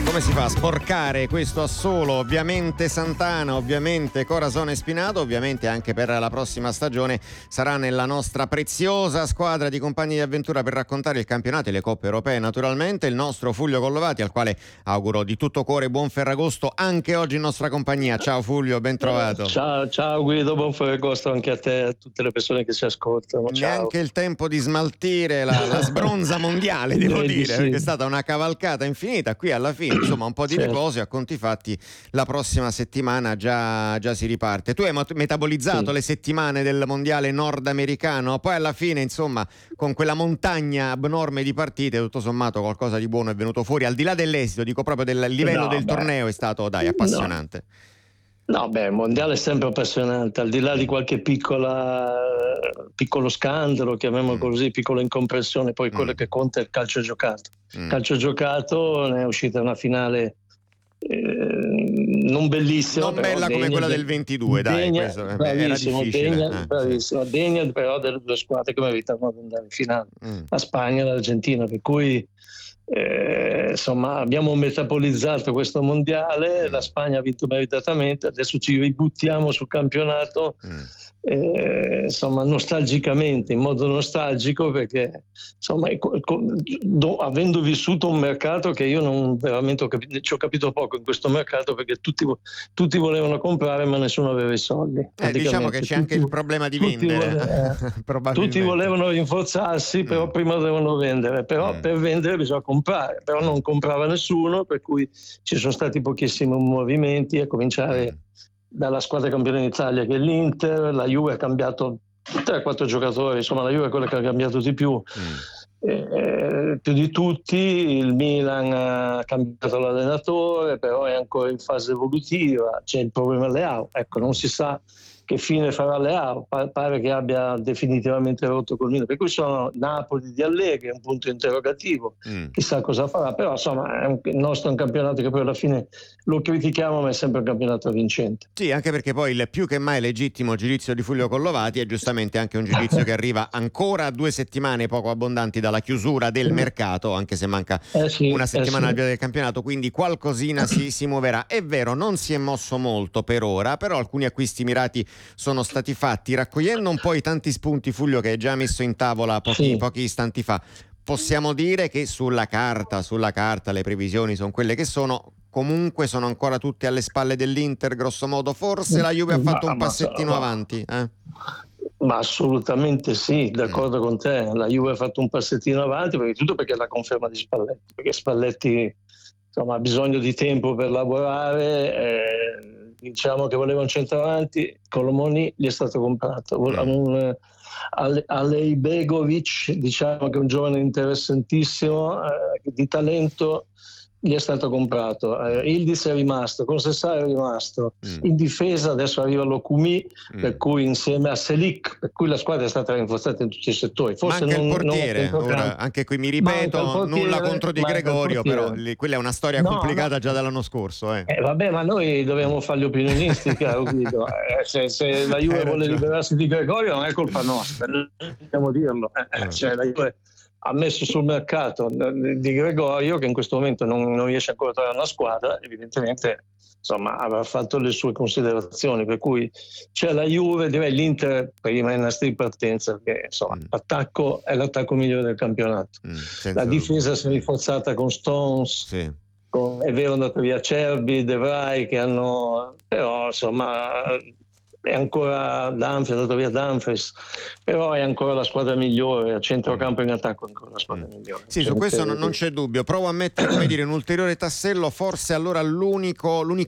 Come si fa a sporcare questo assolo? Ovviamente Santana, ovviamente Corazon Espinado, ovviamente anche per la prossima stagione sarà nella nostra preziosa squadra di compagni di avventura per raccontare il campionato e le coppe europee, naturalmente il nostro Fulvio Collovati, al quale auguro di tutto cuore buon Ferragosto anche oggi in nostra compagnia. Ciao Fulvio, ben trovato. Ciao Guido, buon Ferragosto anche a te e a tutte le persone che ci ascoltano. Ciao. Neanche il tempo di smaltire la sbronza mondiale, devo dire, sì. perché è stata una cavalcata infinita. Qui alla fine insomma un po' di riposo e a conti fatti la prossima settimana già si riparte. Tu hai metabolizzato le settimane del mondiale nordamericano, poi alla fine insomma con quella montagna abnorme di partite tutto sommato qualcosa di buono è venuto fuori, al di là dell'esito, dico proprio del livello del torneo è stato appassionante. No, il mondiale è sempre appassionante, al di là di qualche piccolo scandalo, chiamiamolo così, piccola incomprensione, poi quello che conta è il calcio giocato. Calcio giocato, ne è uscita una finale non bellissima, non bella come quella del 22, questo era difficile. Bravissima, degna però delle due squadre che meritavano di andare in finale, la Spagna e l'Argentina, per cui insomma abbiamo metabolizzato questo mondiale, la Spagna ha vinto meritatamente, adesso ci ributtiamo sul campionato insomma nostalgicamente, in modo nostalgico, perché insomma avendo vissuto un mercato che io non veramente ci ho capito poco in questo mercato, perché tutti volevano comprare ma nessuno aveva i soldi. Diciamo che c'è anche il problema di vendere. Tutti volevano rinforzarsi, però prima devono vendere, però per vendere bisogna comprare, però non comprava nessuno, per cui ci sono stati pochissimi movimenti, a cominciare dalla squadra campione d'Italia che è l'Inter. La Juve ha cambiato 3-4 giocatori, insomma la Juve è quella che ha cambiato di più di tutti. Il Milan ha cambiato l'allenatore, però è ancora in fase evolutiva, c'è il problema Leao, ecco, non si sa che fine farà Leao, pare che abbia definitivamente rotto col Milan, per cui sono Napoli di Allegri, è un punto interrogativo, chissà cosa farà, però insomma il nostro è un campionato che poi alla fine lo critichiamo, ma è sempre un campionato vincente. Sì, anche perché poi il più che mai legittimo giudizio di Fulvio Collovati è giustamente anche un giudizio che arriva ancora a 2 settimane poco abbondanti dalla chiusura del mercato, anche se manca una settimana al via del campionato, quindi qualcosina si muoverà. È vero, non si è mosso molto per ora, però alcuni acquisti mirati sono stati fatti. Raccogliendo un po' i tanti spunti, Fulvio, che hai già messo in tavola pochi istanti fa, possiamo dire che sulla carta le previsioni sono quelle che sono, comunque sono ancora tutte alle spalle dell'Inter grosso modo, forse la Juve ha fatto un passettino avanti? Ma assolutamente sì, d'accordo con te, la Juve ha fatto un passettino avanti, perché la conferma di Spalletti, perché Spalletti insomma ha bisogno di tempo per lavorare, diciamo che voleva un centravanti, Colomoni gli è stato comprato, Alej Begovic, diciamo che è un giovane interessantissimo, di talento, gli è stato comprato, Yildiz è rimasto, Conceição è rimasto, in difesa adesso arriva Locumi, per cui insieme a Selic, per cui la squadra è stata rinforzata in tutti i settori. Forse manca il portiere, ora, anche qui mi ripeto, nulla contro Di Gregorio, però quella è una storia complicata già dall'anno scorso. Vabbè, ma noi dobbiamo fare gli opinionisti, caro Guido. Se la Juve vuole liberarsi di Gregorio non è colpa nostra, dobbiamo dirlo. Cioè, la Juve ha messo sul mercato di Gregorio, che in questo momento non riesce ancora a trovare una squadra, evidentemente insomma avrà fatto le sue considerazioni, per cui c'è la Juve, direi l'Inter prima in nastri di partenza, perché insomma l'attacco è l'attacco migliore del campionato, la difesa si è rinforzata con Stones, è vero è andato via Cerbi, De Vrij, che hanno, però insomma è ancora Dumfries, è andato via Dumfries, però è ancora la squadra migliore, a centrocampo e in attacco è ancora la squadra migliore. Sì, su questo non c'è dubbio. Provo a mettere, come dire, un ulteriore tassello, forse allora l'unico